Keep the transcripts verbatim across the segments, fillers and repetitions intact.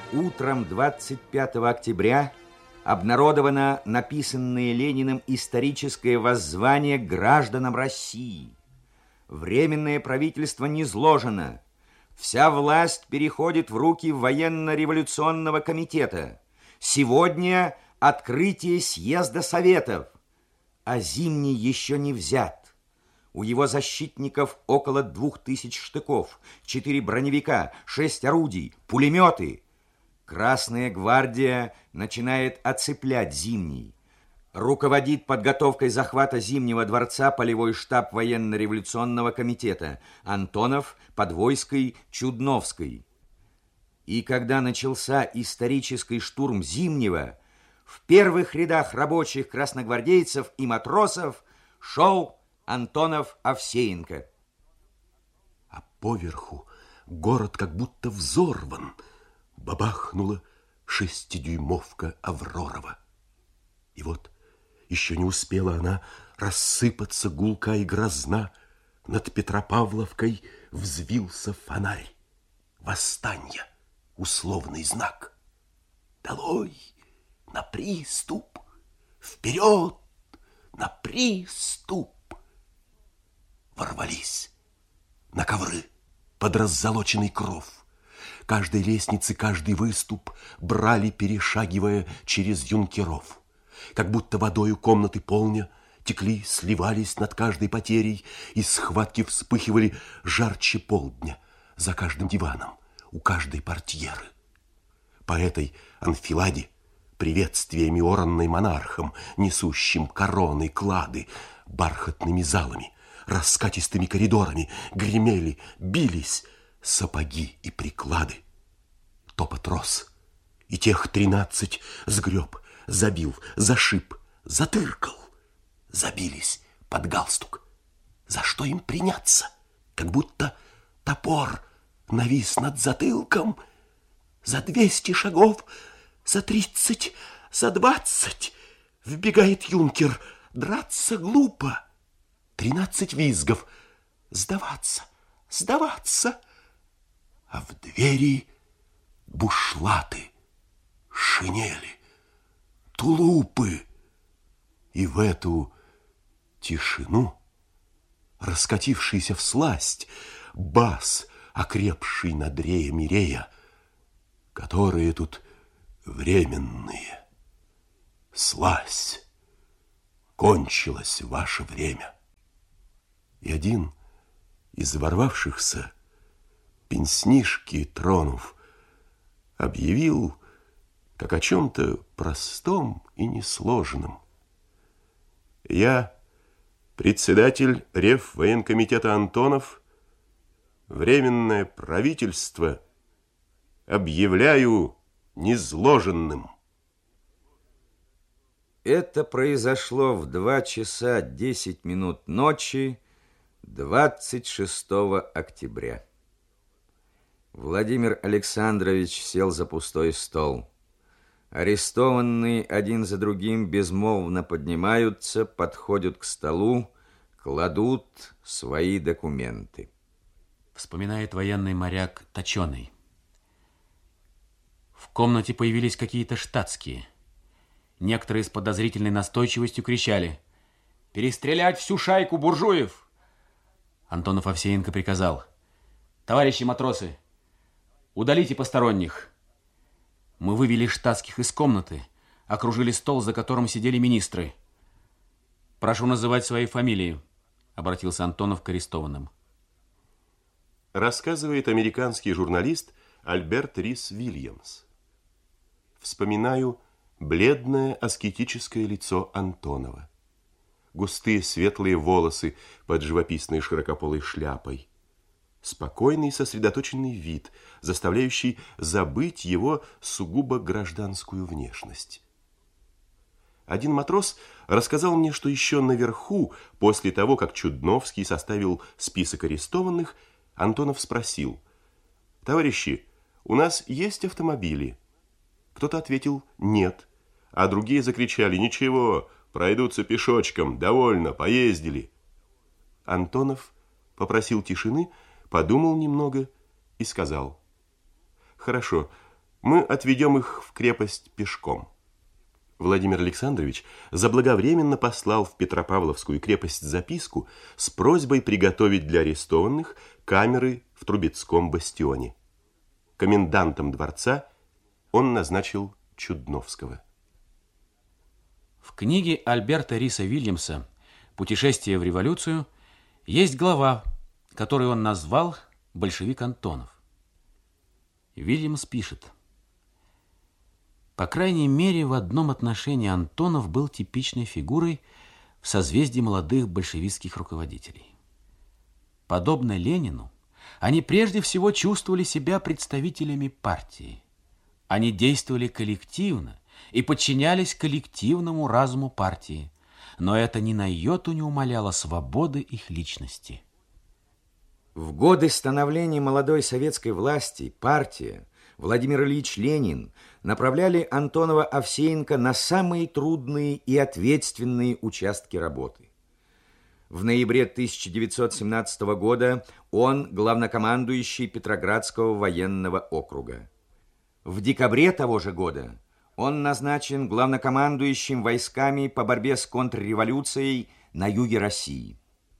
Утром двадцать пятого октября обнародовано написанное Лениным историческое воззвание гражданам России. Временное правительство низложено. Вся власть переходит в руки военно-революционного комитета. Сегодня открытие съезда Советов, а Зимний еще не взят. У его защитников около двух тысяч штыков, четыре броневика, шесть орудий, пулеметы. Красная гвардия начинает оцеплять Зимний. Руководит подготовкой захвата Зимнего дворца полевой штаб военно-революционного комитета Антонов, Подвойской, Чудновской. И когда начался исторический штурм Зимнего, в первых рядах рабочих красногвардейцев и матросов шел Антонов-Овсеенко. А поверху город как будто взорван. Бабахнула шестидюймовка Авророва. И вот еще не успела она рассыпаться гулка и грозна. Над Петропавловкой взвился фонарь. Восстанье, условный знак. Долой, на приступ, вперед, на приступ. Ворвались на ковры под раззолоченный кров. Каждой лестницы, каждый выступ брали, перешагивая через юнкеров. Как будто водою комнаты полня, текли, сливались над каждой потерей, и схватки вспыхивали жарче полдня за каждым диваном, у каждой портьеры. По этой анфиладе, приветствиями оранной монархом, несущим короны, клады, бархатными залами, раскатистыми коридорами гремели, бились сапоги и приклады. Топот рос, и тех тринадцать сгреб, забил, зашиб, затыркал. Забились под галстук. За что им приняться? Как будто топор навис над затылком. За двести шагов, за тридцать, за двадцать вбегает юнкер. Драться глупо. Тринадцать визгов. Сдаваться, сдаваться. А в двери бушлаты, шинели, тулупы. И в эту тишину, раскатившийся всласть, бас, окрепший над рея Мирея, которые тут временные. Слазь, кончилось ваше время. И один из ворвавшихся, пенснишки тронув, объявил, как о чем-то простом и несложном: я, председатель Реввоенкомитета Антонов, Временное правительство объявляю низложенным. Это произошло в два часа десять минут ночи двадцать шестого октября. Владимир Александрович сел за пустой стол. Арестованные один за другим безмолвно поднимаются, подходят к столу, кладут свои документы. Вспоминает военный моряк Точеный. В комнате появились какие-то штатские. Некоторые с подозрительной настойчивостью кричали: «Перестрелять всю шайку буржуев!» Антонов Овсеенко приказал: «Товарищи матросы, удалите посторонних». Мы вывели штатских из комнаты, окружили стол, за которым сидели министры. «Прошу называть свои фамилии», — обратился Антонов к арестованным. Рассказывает американский журналист Альберт Рис Вильямс. Вспоминаю бледное аскетическое лицо Антонова, густые светлые волосы под живописной широкополой шляпой, спокойный сосредоточенный вид, заставляющий забыть его сугубо гражданскую внешность. Один матрос рассказал мне, что еще наверху, после того, как Чудновский составил список арестованных, Антонов спросил: «Товарищи, у нас есть автомобили?» Кто-то ответил: «Нет», а другие закричали: «Ничего, пройдутся пешочком, довольно, поездили». Антонов попросил тишины, подумал немного и сказал: «Хорошо, Мы отведем их в крепость пешком. Владимир Александрович заблаговременно послал в Петропавловскую крепость записку с просьбой приготовить для арестованных камеры в Трубецком бастионе. Комендантом дворца он назначил Чудновского. В книге Альберта Риса Вильямса «Путешествие в революцию» есть глава, которую он назвал «Большевик Антонов». Вильямс пишет: по крайней мере, в одном отношении Антонов был типичной фигурой в созвездии молодых большевистских руководителей. Подобно Ленину, они прежде всего чувствовали себя представителями партии. Они действовали коллективно и подчинялись коллективному разуму партии, но это ни на йоту не умаляло свободы их личности. В годы становления молодой советской власти партия, Владимир Ильич Ленин, направляли Антонова-Овсеенко на самые трудные и ответственные участки работы. В ноябре тысяча девятьсот семнадцатого года он главнокомандующий Петроградского военного округа. В декабре того же года он назначен главнокомандующим войсками по борьбе с контрреволюцией на юге России.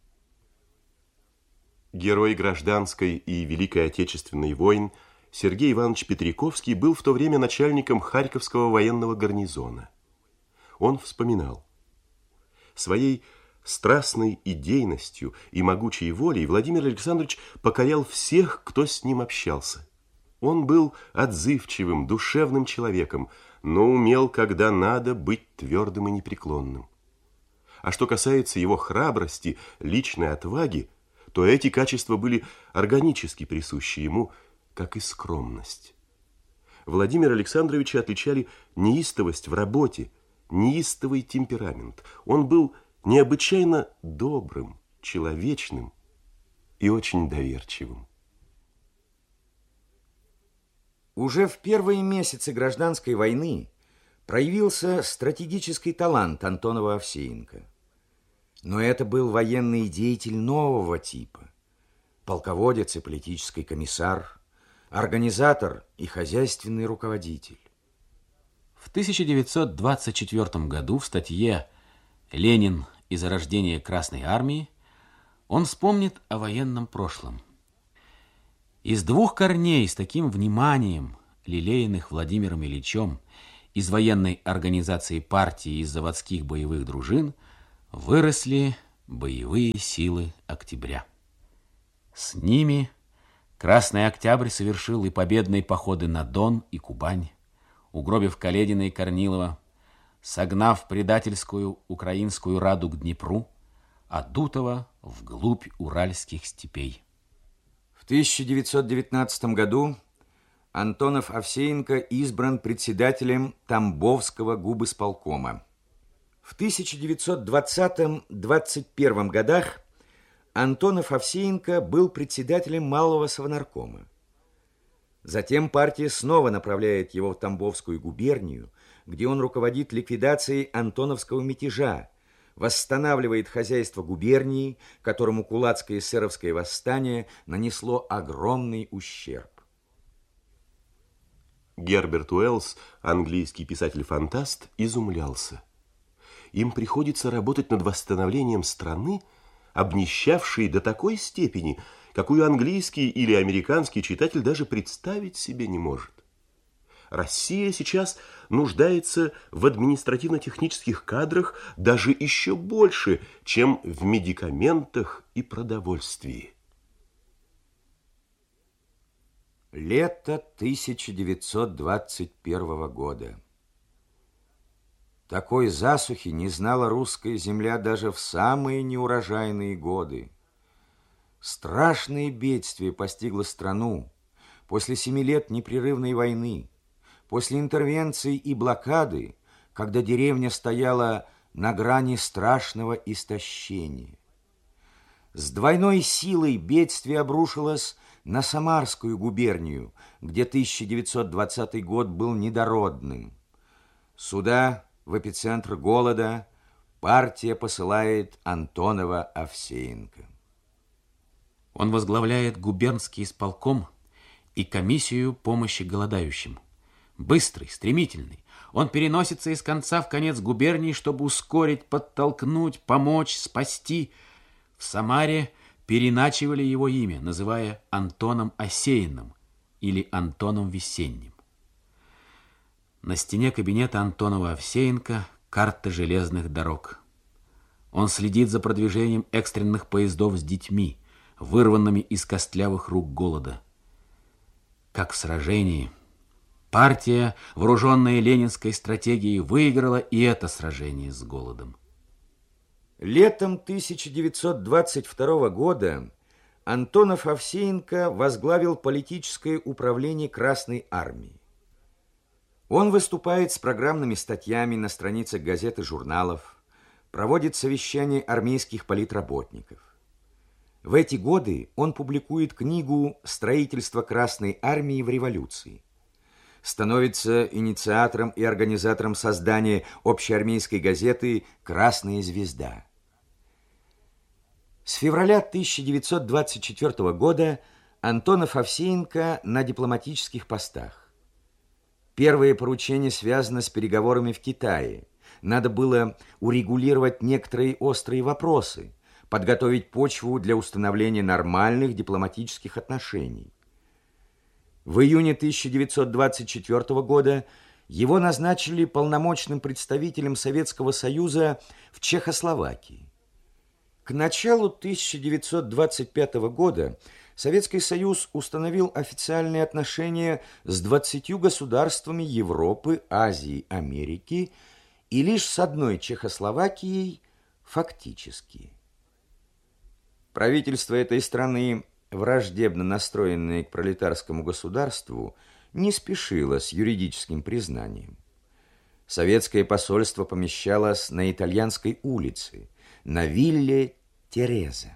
Герой гражданской и Великой Отечественной войн Сергей Иванович Петряковский был в то время начальником Харьковского военного гарнизона. Он вспоминал: своей страстной идейностью и могучей волей Владимир Александрович покорял всех, кто с ним общался. Он был отзывчивым, душевным человеком, но умел, когда надо, быть твердым и непреклонным. А что касается его храбрости, личной отваги, то эти качества были органически присущи ему, как и скромность. Владимира Александровича отличали неистовость в работе, неистовый темперамент. Он был необычайно добрым, человечным и очень доверчивым. Уже в первые месяцы гражданской войны проявился стратегический талант Антонова-Овсеенко. Но это был военный деятель нового типа, полководец и политический комиссар, организатор и хозяйственный руководитель. В тысяча девятьсот двадцать четвёртом году в статье «Ленин и зарождение Красной Армии» он вспомнит о военном прошлом. Из двух корней с таким вниманием, лелеянных Владимиром Ильичем, из военной организации партии и из заводских боевых дружин, выросли боевые силы октября. С ними Красный Октябрь совершил и победные походы на Дон и Кубань, угробив Каледина и Корнилова, согнав предательскую украинскую Раду к Днепру, а Дутова вглубь уральских степей. В тысяча девятьсот девятнадцатом году Антонов-Овсеенко избран председателем Тамбовского губисполкома. В тысяча девятьсот двадцатом — двадцать первом годах Антонов-Овсеенко был председателем Малого Совнаркома. Затем партия снова направляет его в Тамбовскую губернию, где он руководит ликвидацией антоновского мятежа, восстанавливает хозяйство губернии, которому кулацкое эсеровское восстание нанесло огромный ущерб. Герберт Уэллс, английский писатель-фантаст, изумлялся. Им приходится работать над восстановлением страны, обнищавшей до такой степени, какую английский или американский читатель даже представить себе не может. Россия сейчас нуждается в административно-технических кадрах даже еще больше, чем в медикаментах и продовольствии. Лето тысяча девятьсот двадцать первого года. Такой засухи не знала русская земля даже в самые неурожайные годы. Страшное бедствие постигло страну после семи лет непрерывной войны, после интервенции и блокады, когда деревня стояла на грани страшного истощения. С двойной силой бедствие обрушилось на Самарскую губернию, где тысяча девятьсот двадцатый год был недородным. Сюда, в эпицентр голода, партия посылает Антонова-Овсеенко. Он возглавляет губернский исполком и комиссию помощи голодающим, Быстрый, стремительный. Он переносится из конца в конец губернии, чтобы ускорить, подтолкнуть, помочь, спасти. В Самаре переначивали его имя, называя Антоном Осеиным или Антоном Весенним. На стене кабинета Антонова-Овсеенко карта железных дорог. Он следит за продвижением экстренных поездов с детьми, вырванными из костлявых рук голода. Как в сражении, партия, вооруженная ленинской стратегией, выиграла и это сражение с голодом. Летом тысяча девятьсот двадцать второго года Антонов-Овсеенко возглавил политическое управление Красной армии. Он выступает с программными статьями на страницах газет и журналов, проводит совещания армейских политработников. В эти годы он публикует книгу «Строительство Красной армии в революции», становится инициатором и организатором создания общеармейской газеты «Красная звезда». С февраля тысяча девятьсот двадцать четвёртого года Антонов-Овсеенко на дипломатических постах. Первое поручение связано с переговорами в Китае. Надо было урегулировать некоторые острые вопросы, подготовить почву для установления нормальных дипломатических отношений. В июне тысяча девятьсот двадцать четвёртого года его назначили полномочным представителем Советского Союза в Чехословакии. К началу тысяча девятьсот двадцать пятого года Советский Союз установил официальные отношения с двадцатью государствами Европы, Азии, Америки и лишь с одной Чехословакией фактически. Правительство этой страны, враждебно настроенное к пролетарскому государству, не спешило с юридическим признанием. Советское посольство помещалось на Итальянской улице, на вилле Тереза.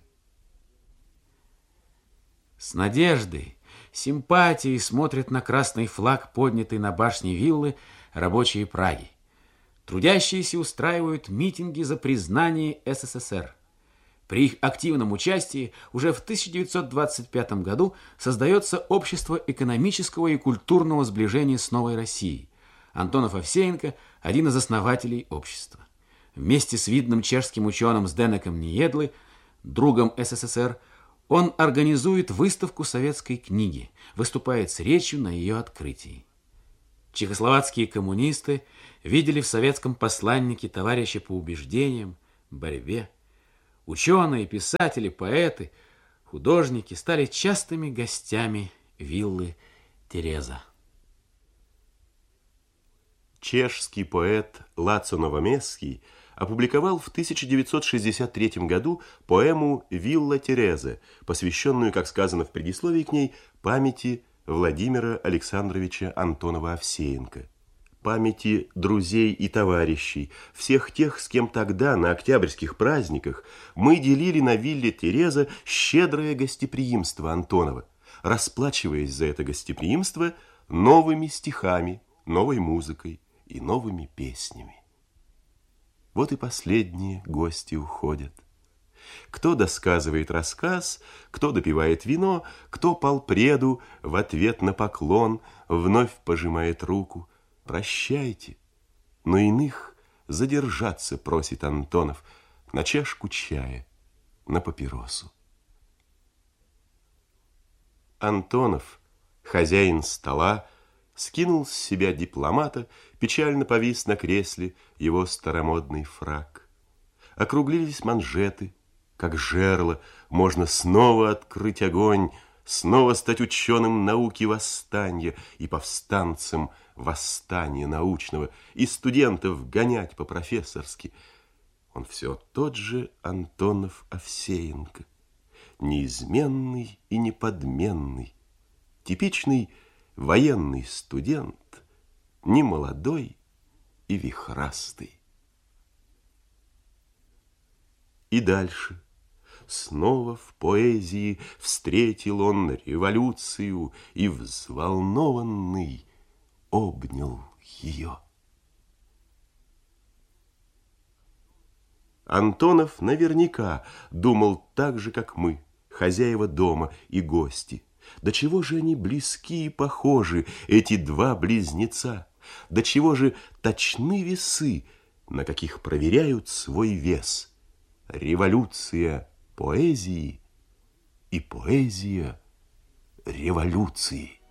С надеждой, симпатией смотрят на красный флаг, поднятый на башне виллы, рабочие Праги. Трудящиеся устраивают митинги за признание СССР. При их активном участии уже в тысяча девятьсот двадцать пятом году создается Общество экономического и культурного сближения с Новой Россией. Антонов-Овсеенко – один из основателей общества. Вместе с видным чешским ученым Сденеком Ниедлы, другом СССР, он организует выставку советской книги, выступает с речью на ее открытии. Чехословацкие коммунисты видели в советском посланнике товарища по убеждениям, борьбе. Ученые, писатели, поэты, художники стали частыми гостями виллы Тереза. Чешский поэт Лацо Новомесский опубликовал в тысяча девятьсот шестьдесят третьем году поэму «Вилла Тереза», посвященную, как сказано в предисловии к ней, памяти Владимира Александровича Антонова-Овсеенко, памяти друзей и товарищей, всех тех, с кем тогда на октябрьских праздниках мы делили на вилле Тереза щедрое гостеприимство Антонова, расплачиваясь за это гостеприимство новыми стихами, новой музыкой и новыми песнями. Вот и последние гости уходят. Кто досказывает рассказ, кто допивает вино, кто полпреду в ответ на поклон вновь пожимает руку. Прощайте, но иных задержаться просит Антонов на чашку чая, на папиросу. Антонов, хозяин стола, скинул с себя дипломата, печально повис на кресле его старомодный фрак. Округлились манжеты, как жерло, можно снова открыть огонь, снова стать ученым науки восстания и повстанцем восстания научного, и студентов гонять по-профессорски. Он все тот же Антонов-Овсеенко, неизменный и неподменный, типичный военный студент, немолодой и вихрастый. И дальше снова в поэзии встретил он революцию и взволнованный обнял ее. Антонов наверняка думал так же, как мы, хозяева дома и гости, До чего же они близки и похожи, эти два близнеца? До чего же точны весы, на каких проверяют свой вес? Революция поэзии и поэзия революции.